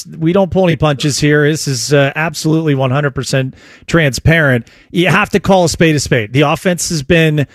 we don't pull any punches here. This is absolutely 100% transparent. You have to call a spade a spade. The offense has been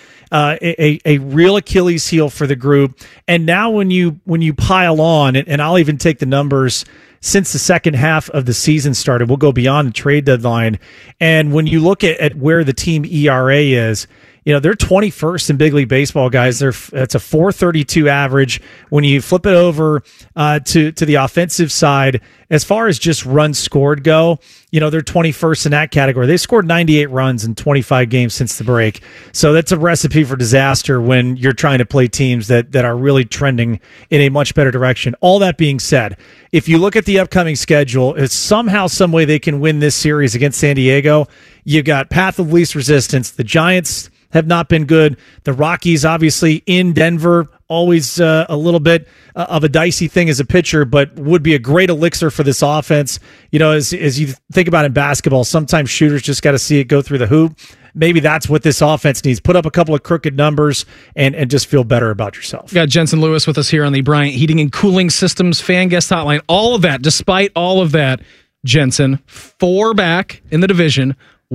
a real Achilles heel for the group. And now when you pile on, and I'll even take the numbers since the second half of the season started, we'll go beyond the trade deadline. And when you look at where the team ERA is, they're 21st in big league baseball, guys. That's a 4.32 average. When you flip it over to the offensive side, as far as just runs scored go, they're 21st in that category. They scored 98 runs in 25 games since the break. So that's a recipe for disaster when you're trying to play teams that are really trending in a much better direction. All that being said, if you look at the upcoming schedule, it's somehow, some way they can win this series against San Diego. You've got path of least resistance. The Giants have not been good. The Rockies, obviously, in Denver, always a little bit of a dicey thing as a pitcher, but would be a great elixir for this offense. As you think about in basketball, sometimes shooters just got to see it go through the hoop. Maybe that's what this offense needs. Put up a couple of crooked numbers and just feel better about yourself. We've got Jensen Lewis with us here on the Bryant Heating and Cooling Systems Fan Guest Hotline. All of that, despite all of that, Jensen, 4 back in the division,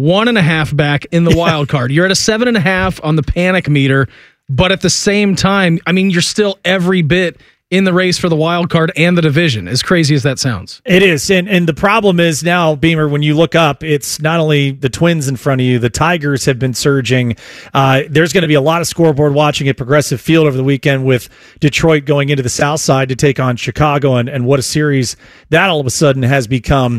1.5 back in the wild card. You're at a 7.5 on the panic meter, but at the same time, you're still every bit in the race for the wild card and the division, as crazy as that sounds. It is. And the problem is now, Beamer, when you look up, it's not only the Twins in front of you, the Tigers have been surging. There's going to be a lot of scoreboard watching at Progressive Field over the weekend with Detroit going into the South Side to take on Chicago, and what a series that all of a sudden has become.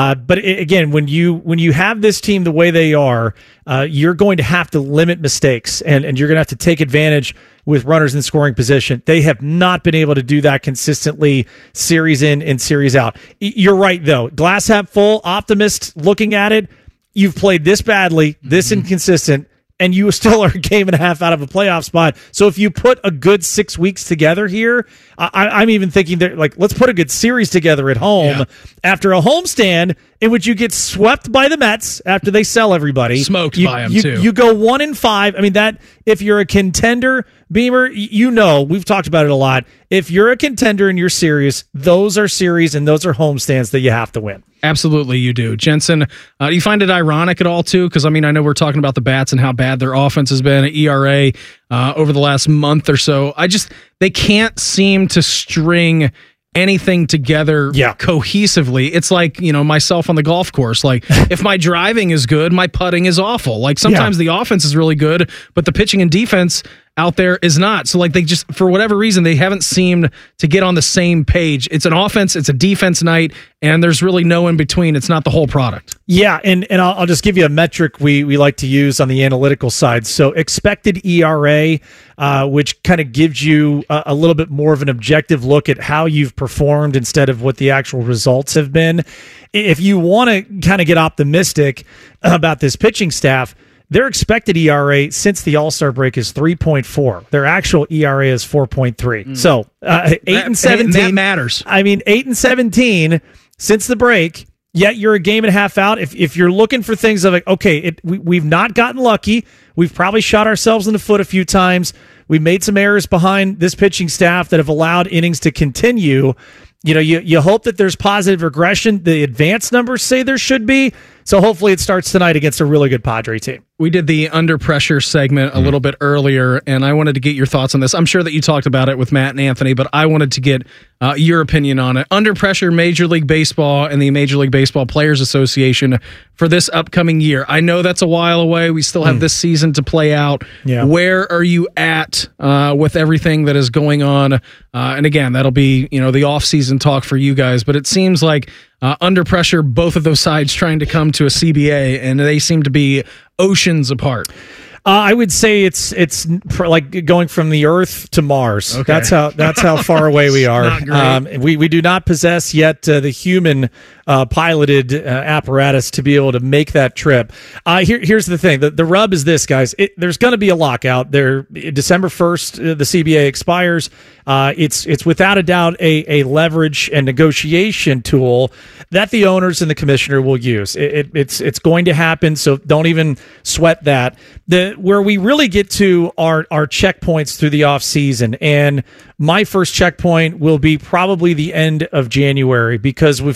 Again, when you have this team the way they are, you're going to have to limit mistakes, and you're going to have to take advantage with runners in scoring position. They have not been able to do that consistently, series in and series out. You're right, though. Glass half full, optimist looking at it. You've played this badly, this inconsistent, and you still are a game and a half out of a playoff spot. So if you put a good 6 weeks together here, I'm even thinking that, let's put a good series together at home after a homestand in which you get swept by the Mets after they sell everybody. Smoked by them, too. You go 1-5. That if you're a contender, Beamer, we've talked about it a lot. If you're a contender and you're serious, those are series and those are homestands that you have to win. Absolutely, you do. Jensen, do you find it ironic at all, too? Because, I know we're talking about the Bats and how bad their offense has been at ERA over the last month or so. They can't seem to string anything together cohesively. It's like, myself on the golf course. If my driving is good, my putting is awful. Sometimes the offense is really good, but the pitching and defense out there is not. So they just, for whatever reason, they haven't seemed to get on the same page. It's an offense, it's a defense night, and there's really no in between. It's not the whole product. Yeah, and I'll just give you a metric we like to use on the analytical side. So expected ERA, which kind of gives you a little bit more of an objective look at how you've performed instead of what the actual results have been. If you want to kind of get optimistic about this pitching staff, their expected ERA since the All-Star break is 3.4. Their actual ERA is 4.3. So 8-17. That matters. 8-17 since the break. Yet you're a game and a half out. If you're looking for things of we've not gotten lucky. We've probably shot ourselves in the foot a few times. We made some errors behind this pitching staff that have allowed innings to continue. You hope that there's positive regression. The advanced numbers say there should be. So hopefully it starts tonight against a really good Padre team. We did the under pressure segment a little bit earlier, and I wanted to get your thoughts on this. I'm sure that you talked about it with Matt and Anthony, but I wanted to get your opinion on it. Under pressure, Major League Baseball and the Major League Baseball Players Association for this upcoming year. I know that's a while away. We still have this season to play out. Yeah. Where are you at with everything that is going on? And again, that'll be the off-season talk for you guys, but it seems like under pressure, both of those sides trying to come to a CBA, and they seem to be oceans apart. I would say it's like going from the Earth to Mars. Okay. That's how far away we are. We do not possess yet the human piloted apparatus to be able to make that trip. Here's the thing: the rub is this, guys. There's going to be a lockout. December 1st, the CBA expires. It's without a doubt a leverage and negotiation tool that the owners and the commissioner will use. It's going to happen, so don't even sweat that. Where we really get to our checkpoints through the off season, and my first checkpoint will be probably the end of January, because